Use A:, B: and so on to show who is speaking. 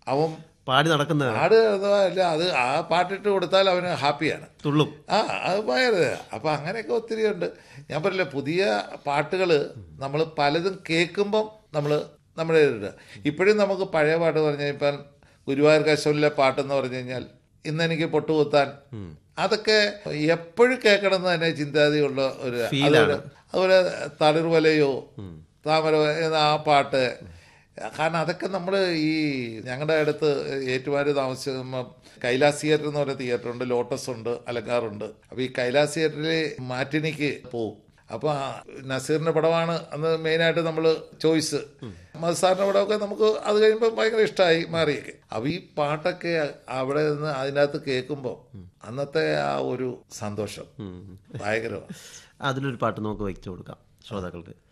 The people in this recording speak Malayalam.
A: അവൻ
B: പാടി നടക്കുന്ന
A: പാട് അല്ല, അത് ആ പാട്ടിട്ട് കൊടുത്താൽ അവന് ഹാപ്പിയാണ്,
B: തുള്ളും.
A: അത് ഭയങ്കര. അപ്പം അങ്ങനെയൊക്കെ ഒത്തിരി ഉണ്ട്. ഞാൻ പറയില്ല, പുതിയ പാട്ടുകൾ നമ്മൾ പലതും കേൾക്കുമ്പം നമ്മുടെ ഇപ്പോഴും നമുക്ക് പഴയ പാട്ട് പറഞ്ഞു കഴിഞ്ഞാൽ ഇപ്പം ഗുരുവായൂർ കശോലിലെ പാട്ടെന്ന് പറഞ്ഞു കഴിഞ്ഞാൽ ഇന്നെനിക്ക് പൊട്ടുകുത്താൻ, അതൊക്കെ എപ്പോഴും കേൾക്കണമെന്ന് തന്നെ ചിന്താഗതിയുള്ള ഒരു അതുപോലെ തളിർവലയോ താമര ആ പാട്ട്. കാരണം അതൊക്കെ നമ്മൾ ഈ ഞങ്ങളുടെ അടുത്ത് ഏറ്റുമാര് താമസിക്കുമ്പം കൈലാസ് തിയേറ്റർ എന്ന് പറയുന്ന തിയേറ്ററുണ്ട്, ലോട്ടസ് ഉണ്ട്, അലങ്കാറുണ്ട്. അപ്പോൾ ഈ കൈലാസ് തിയേറ്ററിൽ മാറ്റിനിക്ക് പോവും. അപ്പോൾ നസീറിൻ്റെ പടമാണ് അന്ന് മെയിനായിട്ട് നമ്മൾ ചോയ്സ്. മധുസാറിൻ്റെ പടമൊക്കെ നമുക്ക് അത് കഴിയുമ്പോൾ ഭയങ്കര ഇഷ്ടമായി മാറിയൊക്കെ. അപ്പോൾ ഈ പാട്ടൊക്കെ അവിടെ നിന്ന് അതിനകത്ത് കേൾക്കുമ്പോൾ അന്നത്തെ ആ ഒരു സന്തോഷം ഭയങ്കരമാണ്.
B: അതിലൊരു പാട്ട് നമുക്ക് വെച്ചു കൊടുക്കാം ശ്രോതാക്കൾക്ക്.